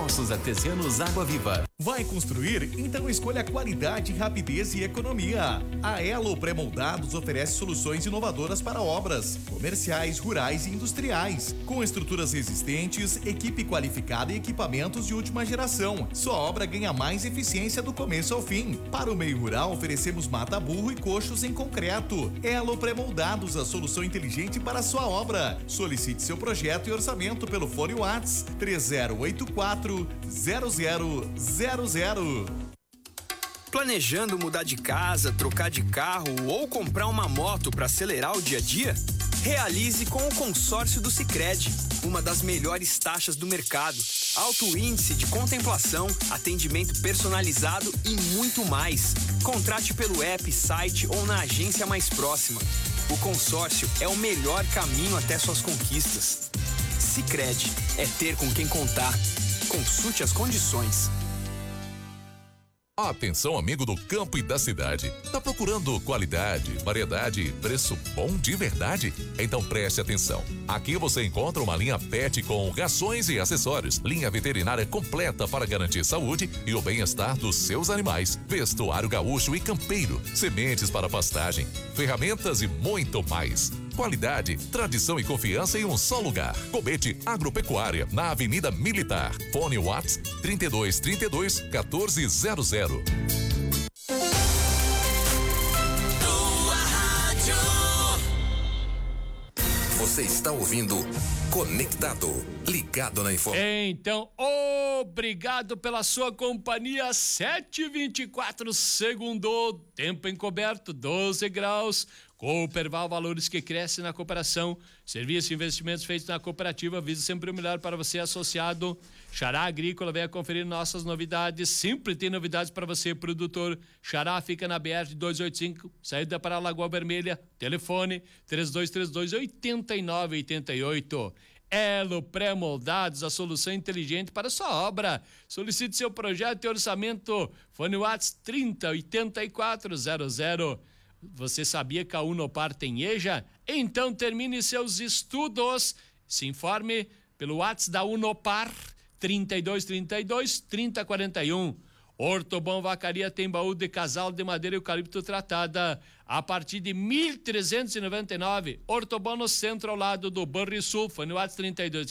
Poços Artesianos Água Viva. Vai construir? Então escolha qualidade, rapidez e economia. A Elo Pré-Moldados oferece soluções inovadoras para obras comerciais, rurais e industriais, com estruturas resistentes, equipe qualificada e equipamentos de última geração. Sua obra ganha mais eficiência do começo ao fim. Para o meio rural, oferecemos mata-burro e coxos em concreto. Elo Pré-Moldados, a solução inteligente para a sua obra. Solicite seu projeto e orçamento pelo fone WhatsApp 3084 0000. Planejando mudar de casa, trocar de carro ou comprar uma moto para acelerar o dia a dia? Realize com o consórcio do Sicredi, uma das melhores taxas do mercado, alto índice de contemplação, atendimento personalizado e muito mais. Contrate pelo app, site ou na agência mais próxima. O consórcio é o melhor caminho até suas conquistas. Sicredi é ter com quem contar. Consulte as condições. Atenção, amigo do campo e da cidade. Tá procurando qualidade, variedade e preço bom de verdade? Então preste atenção. Aqui você encontra uma linha pet com rações e acessórios, linha veterinária completa para garantir saúde e o bem-estar dos seus animais, vestuário gaúcho e campeiro, sementes para pastagem, ferramentas e muito mais. Qualidade, tradição e confiança em um só lugar. Cobete Agropecuária, na Avenida Militar. Fone WhatsApp 3232 1400. Você está ouvindo Conectado, ligado na informação. Então, obrigado pela sua companhia. 7h24, segundo, tempo encoberto, 12 graus. Cooperval, valores que crescem na cooperação. Serviços e investimentos feitos na cooperativa visa sempre o melhor para você, associado. Xará Agrícola, venha conferir nossas novidades. Sempre tem novidades para você, produtor. Xará fica na BR 285, saída para a Lagoa Vermelha. Telefone 3232-8988. Elo Pré-Moldados, a solução inteligente para sua obra. Solicite seu projeto e orçamento. Fone WhatsApp 308400. Você sabia que a Unopar tem EJA? Então termine seus estudos. Se informe pelo WhatsApp da Unopar 3232-3041. Ortobon Vacaria tem baú de casal de madeira eucalipto tratada a partir de 1.399. Ortobon no centro ao lado do Banrisul. Foi no WhatsApp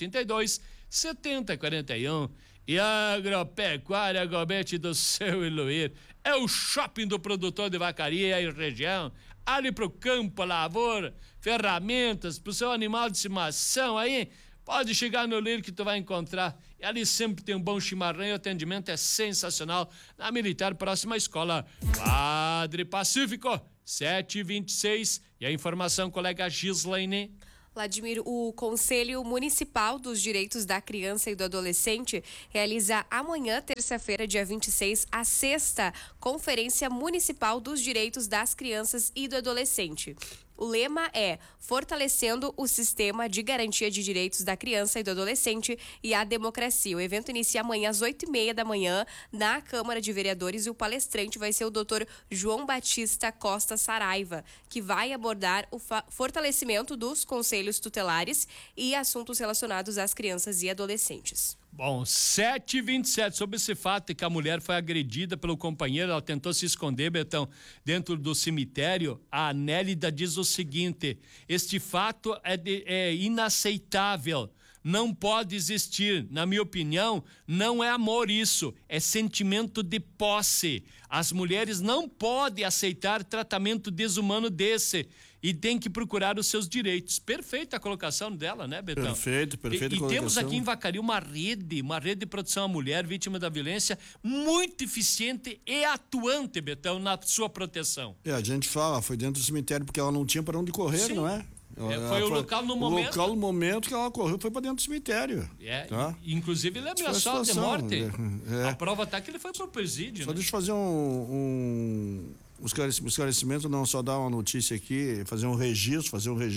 3232-7041. E Agropecuária Gobete do seu Iluir é o shopping do produtor de vacaria e região. Ali pro campo, a lavoura, ferramentas pro seu animal de estimação aí. Pode chegar no Lir que tu vai encontrar. E ali sempre tem um bom chimarrão e o atendimento é sensacional. Na Militar, próxima à escola Padre Pacífico, 7h26. E a informação, colega Gislaine. Vladimir, o Conselho Municipal dos Direitos da Criança e do Adolescente realiza amanhã, terça-feira, dia 26, a 6ª Conferência Municipal dos Direitos das Crianças e do Adolescente. O lema é Fortalecendo o Sistema de Garantia de Direitos da Criança e do Adolescente e a Democracia. O evento inicia amanhã às 8h30 da manhã na Câmara de Vereadores e o palestrante vai ser o Dr. João Batista Costa Saraiva, que vai abordar o fortalecimento dos conselhos tutelares e assuntos relacionados às crianças e adolescentes. Bom, 7h27, sobre esse fato que a mulher foi agredida pelo companheiro, ela tentou se esconder, Betão, dentro do cemitério. A Nélida diz o seguinte: este fato é inaceitável, não pode existir, na minha opinião, não é amor isso, é sentimento de posse. As mulheres não podem aceitar tratamento desumano desse e tem que procurar os seus direitos. Perfeita a colocação dela, né, Betão? Perfeito colocação. E temos aqui em Vacaria uma rede de proteção à mulher vítima da violência muito eficiente e atuante, Betão, na sua proteção. A gente fala, foi dentro do cemitério porque ela não tinha para onde correr, sim, não é? Foi o local no momento. O local no momento que ela correu foi para dentro do cemitério. Tá? Inclusive ele ameaçou de morte. A prova tá que ele foi pro presídio. Só né? Deixa eu fazer um esclarecimento, não só dar uma notícia aqui, fazer um registro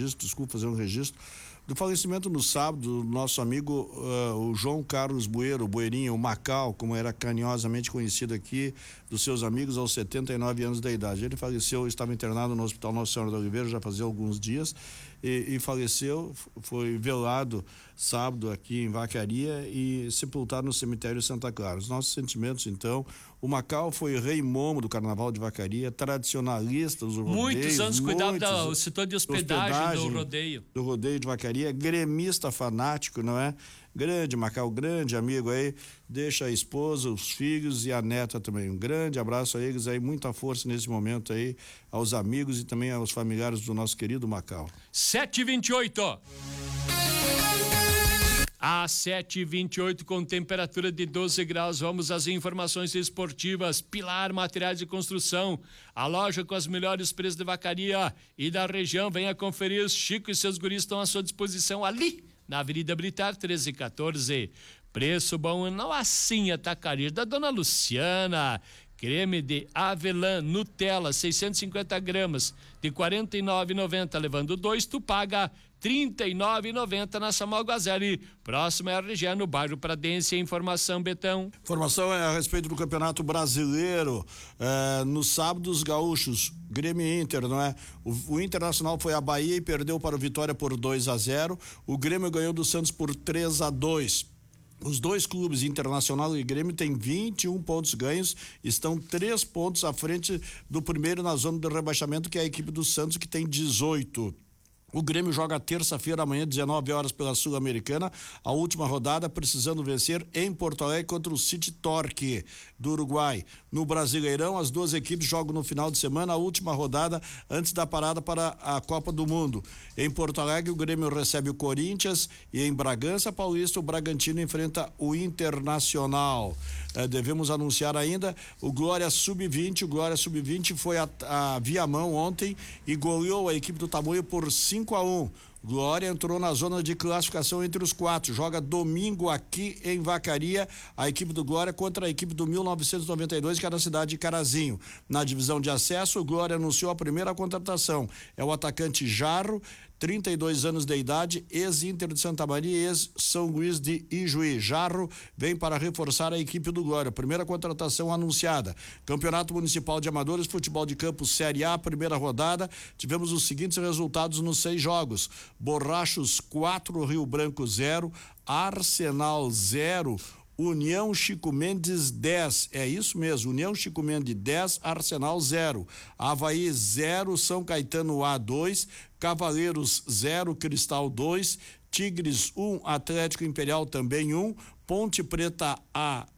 do falecimento no sábado do nosso amigo o João Carlos Bueiro, o Bueirinho, o Macau, como era carinhosamente conhecido aqui, dos seus amigos, aos 79 anos de idade. Ele faleceu, estava internado no Hospital Nossa Senhora do Oliveira já fazia alguns dias. e faleceu, foi velado sábado aqui em Vacaria e sepultado no cemitério Santa Clara. Os nossos sentimentos, então. O Macau foi rei momo do Carnaval de Vacaria, tradicionalista dos rodeios. Muitos anos cuidava do setor de hospedagem do rodeio. Do rodeio de Vacaria, gremista fanático, não é? Grande Macau, grande amigo aí, deixa a esposa, os filhos e a neta também. Um grande abraço a eles aí, muita força nesse momento aí, aos amigos e também aos familiares do nosso querido Macau. 7h28. Às 7h28, com temperatura de 12 graus, vamos às informações esportivas. Pilar Materiais de Construção, a loja com as melhores preços de Vacaria e da região. Venha conferir, Chico e seus guris estão à sua disposição ali, na Avenida Militar 1314. Preço bom, não assim, Atacarejo, da Dona Luciana. Creme de avelã Nutella, 650 gramas, de R$ 49,90, levando 2, tu paga R$ 39,90 na Samuel Guazelli. Próximo é a região, no bairro Pradense. Informação, Betão. Informação é a respeito do Campeonato Brasileiro. Nos sábados gaúchos, Grêmio e Inter, não é? O Internacional foi à Bahia e perdeu para o Vitória por 2-0. O Grêmio ganhou do Santos por 3-2. Os dois clubes, Internacional e Grêmio, têm 21 pontos ganhos, estão 3 pontos à frente do primeiro na zona do rebaixamento, que é a equipe do Santos, que tem 18. O Grêmio joga terça-feira, amanhã, 19 horas, pela Sul-Americana, a última rodada, precisando vencer em Porto Alegre contra o City Torque do Uruguai. No Brasileirão, as duas equipes jogam no final de semana, a última rodada antes da parada para a Copa do Mundo. Em Porto Alegre, o Grêmio recebe o Corinthians e em Bragança Paulista, o Bragantino enfrenta o Internacional. Devemos anunciar ainda o Glória Sub-20. O Glória Sub-20 foi a Viamão ontem e goleou a equipe do Tamoio por 5-1. Glória entrou na zona de classificação entre os 4. Joga domingo aqui em Vacaria a equipe do Glória contra a equipe do 1992, que é da cidade de Carazinho. Na divisão de acesso, o Glória anunciou a primeira contratação. É o atacante Jarro, 32 anos de idade, ex-Inter de Santa Maria e ex-São Luís de Ijuí. Jarro vem para reforçar a equipe do Glória. Primeira contratação anunciada. Campeonato Municipal de Amadores, Futebol de Campo Série A, primeira rodada. Tivemos os seguintes resultados nos 6 jogos. Borrachos 4, Rio Branco 0, Arsenal 0, União Chico Mendes 10, é isso mesmo, União Chico Mendes 10, Arsenal 0, Avaí 0, São Caetano A 2, Cavaleiros 0, Cristal 2, Tigres 1, Atlético Imperial também 1, Ponte Preta A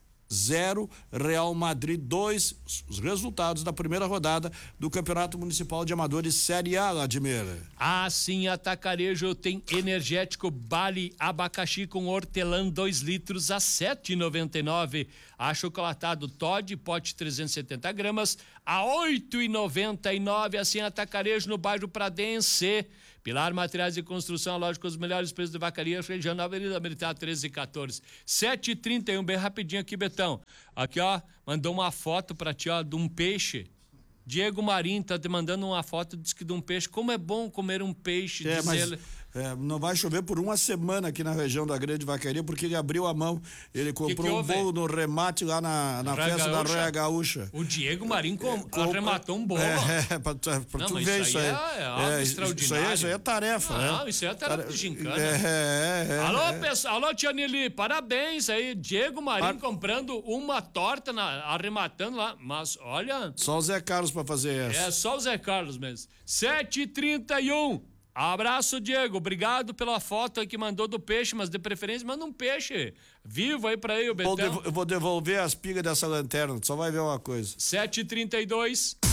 0, Real Madrid 2, os resultados da primeira rodada do Campeonato Municipal de Amadores Série A, Vladimir. Assim, Atacarejo tem energético Bali Abacaxi com hortelã 2 litros a R$ 7,99. Achocolatado Todd, pote 370 gramas a R$ 8,99. Assim, Atacarejo no bairro Pradense. Pilar Materiais de Construção, a loja com os melhores preços de Vacaria, região na Avenida Militar 1314. 7h31, bem rapidinho aqui, Betão. Aqui, ó, mandou uma foto pra ti, ó, de um peixe. Diego Marinho tá te mandando uma foto, diz que de um peixe. Como é bom comer um peixe, diz ele. Não vai chover por uma semana aqui na região da Grande Vacaria, porque ele abriu a mão. Ele comprou um bolo no remate lá na festa da Roia Gaúcha. O Diego Marinho arrematou um bolo. Pra tu ver isso aí. É algo extraordinário. Isso aí é tarefa. Não, isso aí é tarefa de gincana. Alô, pessoal, alô, tia Nili, parabéns aí. Diego Marinho comprando uma torta, arrematando lá. Mas olha. Só o Zé Carlos pra fazer essa. É, só o Zé Carlos mesmo. 7h31. Abraço, Diego. Obrigado pela foto aí que mandou do peixe, mas de preferência manda um peixe vivo aí pra ele, Betão. Eu vou devolver as pigas dessa lanterna, só vai ver uma coisa. 7h32.